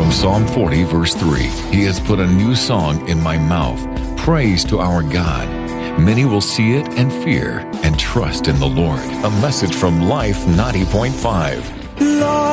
From Psalm 40, verse 3, He has put a new song in my mouth, praise to our God. Many will see it and fear and trust in the Lord. A message from Life 90.5.